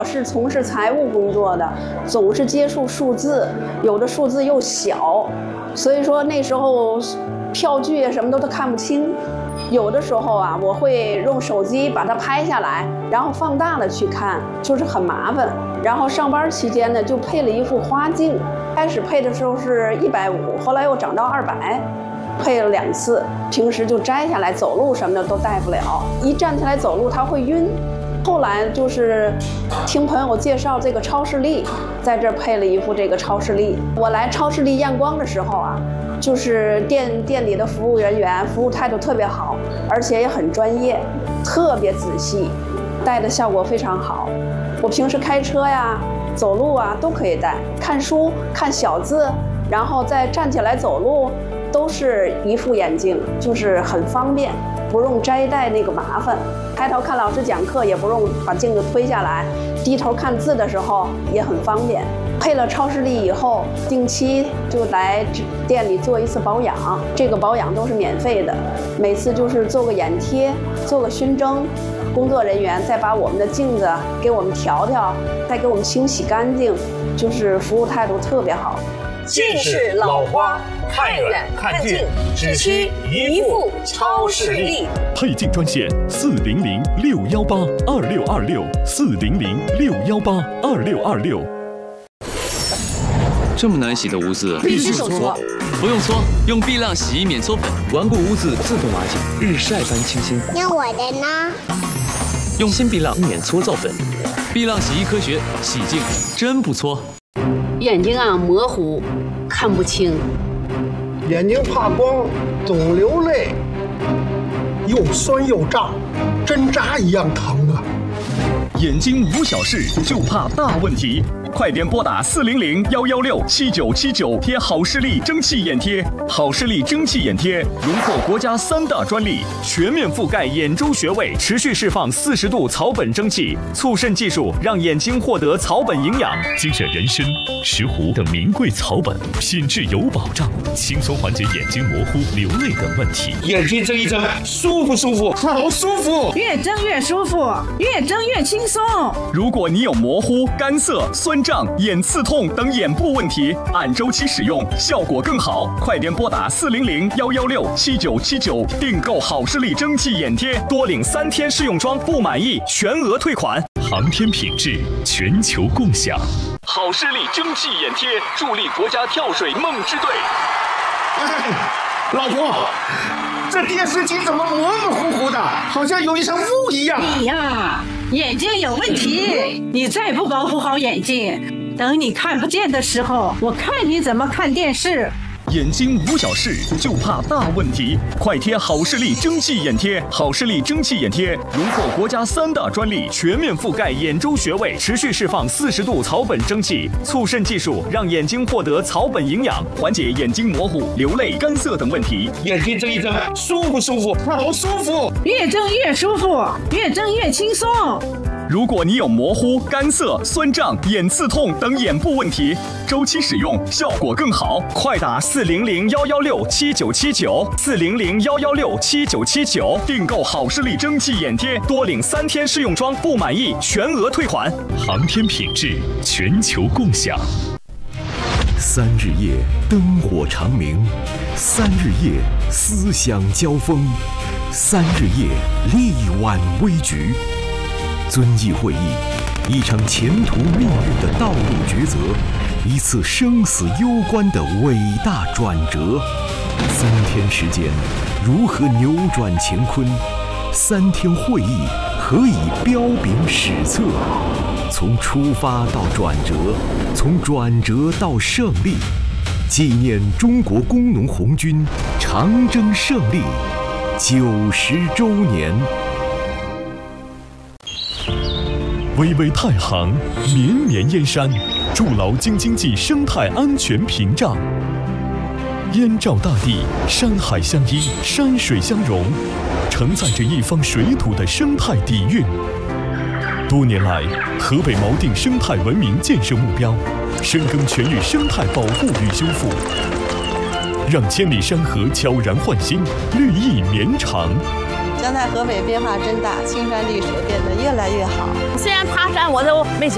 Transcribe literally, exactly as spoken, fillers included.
我是从事财务工作的，总是接触数字，有的数字又小，所以说那时候票据啊什么的都看不清。有的时候啊，我会用手机把它拍下来，然后放大了去看，就是很麻烦。然后上班期间呢，就配了一副花镜，开始配的时候是一百五，后来又涨到二百。配了两次，平时就摘下来走路什么的都戴不了，一站起来走路它会晕。后来就是听朋友介绍这个超视力，在这儿配了一副这个超视力。我来超视力验光的时候啊，就是店店里的服务人员服务态度特别好，而且也很专业，特别仔细，戴的效果非常好。我平时开车呀、走路啊都可以戴，看书看小字，然后再站起来走路。都是一副眼镜，就是很方便，不用摘戴那个麻烦。抬头看老师讲课也不用把镜子推下来，低头看字的时候也很方便。配了超视力以后，定期就来店里做一次保养，这个保养都是免费的，每次就是做个眼贴，做个熏蒸，工作人员再把我们的镜子给我们调调，再给我们清洗干净，就是服务态度特别好。 近视老花，看远看近，只需一副超视力。 配镜专线四零零六幺八二六二六四零零六幺八二六二六。 这么难洗的污渍， 必须手搓。 不用搓，用碧浪洗衣免搓粉，顽固污渍自动瓦解，日晒般清新。 那我的呢？ 用新碧浪免搓皂粉，碧浪洗衣科学，洗净真不搓。 眼睛啊模糊，看不清， 眼睛怕光，总流泪，又酸又胀，针扎一样疼啊！ 眼睛无小事，就怕大问题。快点拨打四零零幺幺六七九七九贴好视力蒸汽眼贴。好视力蒸汽眼贴荣获国家三大专利，全面覆盖眼周穴位，持续释放四十度草本蒸汽，促渗技术让眼睛获得草本营养。精选人参、石斛等名贵草本，品质有保障，轻松缓解眼睛模糊、流泪等问题。 眼睛睁一睁，舒服舒服，好舒服， 越睁越舒服，越睁越轻松。 如果你有模糊、干涩、酸胀、眼刺痛等眼部问题，按周期使用效果更好。快点拨打四零零幺幺六七九七九订购好视力蒸汽眼贴，多领三天试用装，不满意全额退款。航天品质，全球共享。好视力蒸汽眼贴助力国家跳水梦之队。 哎，老婆，这电视机怎么模模糊糊的，好像有一层雾一样？ 你呀，眼睛有问题，你再不保护好眼睛，等你看不见的时候，我看你怎么看电视。 眼睛无小事，就怕大问题。快贴好视力蒸汽眼贴，好视力蒸汽眼贴荣获国家三大专利，全面覆盖眼周穴位，持续释放四十度草本蒸汽，促渗技术让眼睛获得草本营养，缓解眼睛模糊、流泪、干涩等问题。 眼睛睁一睁，舒服舒服，好舒服， 越睁越舒服，越睁越轻松。 如果你有模糊、干涩、酸胀、眼刺痛等眼部问题，周期使用效果更好。快打四零零幺幺六七九七九四零零幺幺六七九七九订购好视力蒸汽眼贴，多领三天试用装，不满意全额退款。航天品质，全球共享。 三日夜灯火长明，三日夜思想交锋，三日夜力挽危局。遵义会议，一场前途命运的道路抉择，一次生死攸关的伟大转折。三天时间，如何扭转乾坤？三天会议，何以彪炳史册？从出发到转折，从转折到胜利，纪念中国工农红军长征胜利九十周年。 巍巍太行，绵绵燕山，筑牢京津冀生态安全屏障。燕赵大地，山海相依，山水相融，承载着一方水土的生态底蕴。多年来，河北锚定生态文明建设目标，深耕全域生态保护与修复，让千里山河悄然焕新，绿意绵长。 现在河北变化真大，青山绿水变得越来越好。 虽然爬山我都没觉